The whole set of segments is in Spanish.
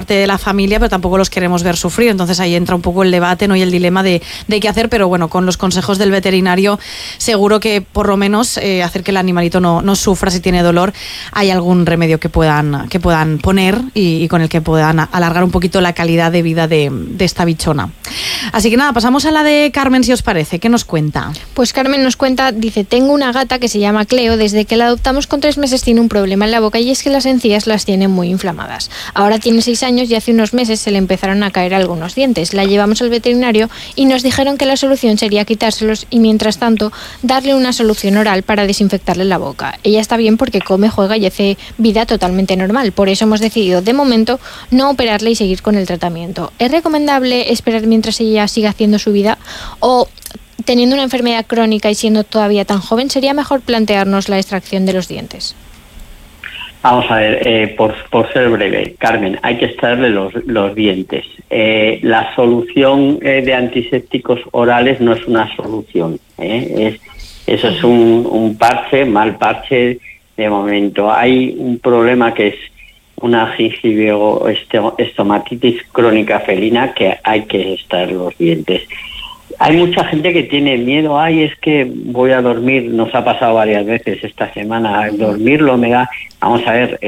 parte de la familia, pero tampoco los queremos ver sufrir. Entonces ahí entra un poco el debate, ¿no? Y el dilema de qué hacer, pero bueno, con los consejos del veterinario seguro que por lo menos hacer que el animalito no sufra si tiene dolor, hay algún remedio que puedan poner y con el que puedan alargar un poquito la calidad de vida de esta bichona. Así que nada, pasamos a la de Carmen, si os parece. ¿Qué nos cuenta? Pues Carmen nos cuenta, dice: tengo una gata que se llama Cleo, desde que la adoptamos con 3 meses tiene un problema en la boca y es que las encías las tiene muy inflamadas. Ahora tiene 6 años y hace unos meses se le empezaron a caer algunos dientes. La llevamos al veterinario y nos dijeron que la solución sería quitárselos y mientras tanto darle una solución oral para desinfectarle la boca. Ella está bien porque come, juega y hace vida totalmente normal. Por eso hemos decidido de momento no operarle y seguir con el tratamiento. ¿Es recomendable esperar mientras ella siga haciendo su vida o, teniendo una enfermedad crónica y siendo todavía tan joven, sería mejor plantearnos la extracción de los dientes? Vamos a ver, por ser breve, Carmen, hay que extraerle los dientes. La solución de antisépticos orales no es una solución. Eso es un parche, mal parche de momento. Hay un problema que es una gingiviostomatitis crónica felina que hay que extraer los dientes. Hay mucha gente que tiene miedo, es que voy a dormir, nos ha pasado varias veces esta semana, dormirlo me da... Vamos a ver,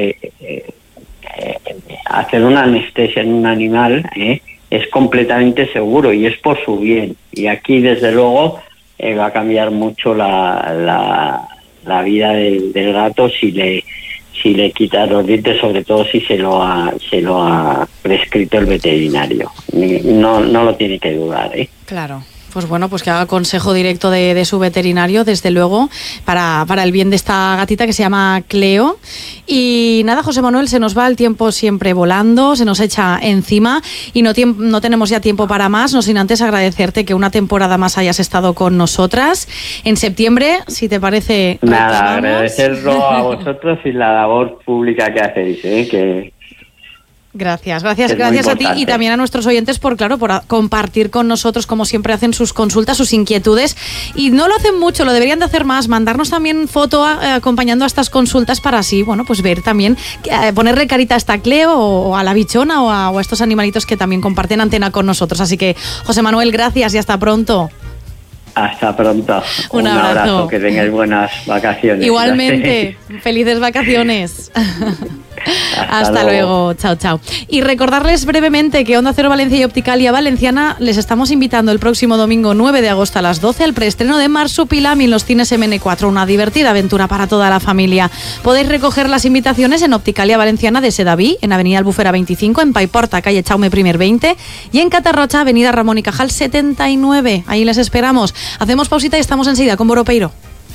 hacer una anestesia en un animal es completamente seguro y es por su bien. Y aquí, desde luego, va a cambiar mucho la vida del gato si le quita los dientes, sobre todo si se lo ha prescrito el veterinario. No lo tiene que dudar, Claro. Pues bueno, pues que haga consejo directo de su veterinario, desde luego, para el bien de esta gatita que se llama Cleo. Y nada, José Manuel, se nos va el tiempo siempre volando, se nos echa encima y no tenemos ya tiempo para más, no sin antes agradecerte que una temporada más hayas estado con nosotras. En septiembre, si te parece... Nada, agradecerlo a vosotros y la labor pública que hacéis, que... Gracias a ti y también a nuestros oyentes por compartir con nosotros, como siempre hacen, sus consultas, sus inquietudes, y no lo hacen mucho, lo deberían de hacer más, mandarnos también foto acompañando a estas consultas para así, bueno, pues ver también, ponerle carita a esta Cleo o a la bichona o a estos animalitos que también comparten antena con nosotros. Así que, José Manuel, gracias y hasta pronto. Hasta pronto. Un abrazo, que tengáis buenas vacaciones. Igualmente, felices vacaciones. Hasta luego. Chao. Y recordarles brevemente que Onda Cero Valencia y Opticalia Valenciana les estamos invitando el próximo domingo 9 de agosto a las 12 al preestreno de Marsupilami en los cines MN4, una divertida aventura para toda la familia. Podéis recoger las invitaciones en Opticalia Valenciana de Sedaví, en Avenida Albufera 25, en Paiporta, calle Chaume I 20, y en Catarrocha, Avenida Ramón y Cajal 79. Ahí les esperamos. Hacemos pausita y estamos enseguida con Boropeiro.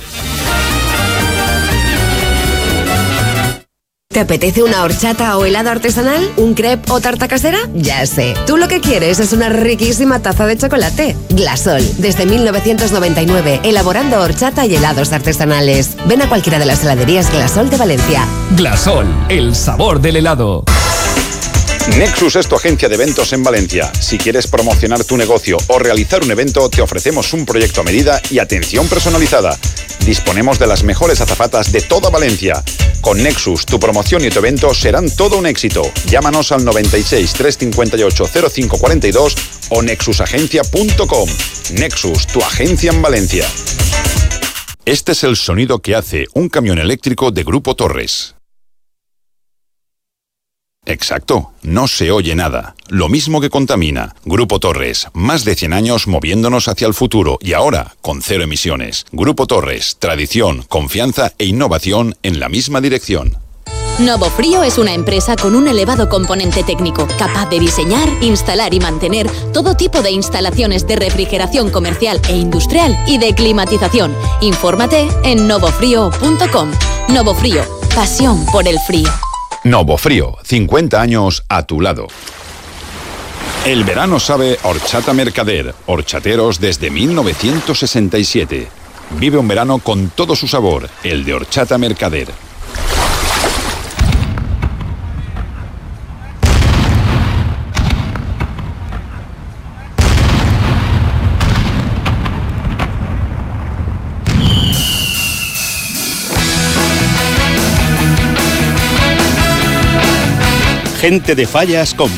¿Te apetece una horchata o helado artesanal? ¿Un crepe o tarta casera? Ya sé. Tú lo que quieres es una riquísima taza de chocolate. Glasol, desde 1999, elaborando horchata y helados artesanales. Ven a cualquiera de las heladerías Glasol de Valencia. Glasol, el sabor del helado. Nexus es tu agencia de eventos en Valencia. Si quieres promocionar tu negocio o realizar un evento, te ofrecemos un proyecto a medida y atención personalizada. Disponemos de las mejores azafatas de toda Valencia. Con Nexus, tu promoción y tu evento serán todo un éxito. Llámanos al 96 358 0542 o nexusagencia.com. Nexus, tu agencia en Valencia. Este es el sonido que hace un camión eléctrico de Grupo Torres. Exacto, no se oye nada. Lo mismo que contamina. Grupo Torres, más de 100 años moviéndonos hacia el futuro y ahora con 0 emisiones. Grupo Torres, tradición, confianza e innovación en la misma dirección. Novofrío es una empresa con un elevado componente técnico, capaz de diseñar, instalar y mantener todo tipo de instalaciones de refrigeración comercial e industrial y de climatización. Infórmate en novofrío.com. Novofrío, pasión por el frío. Novofrío, 50 años a tu lado. El verano sabe Horchata Mercader, horchateros desde 1967. Vive un verano con todo su sabor, el de Horchata Mercader. Gente de Fallas con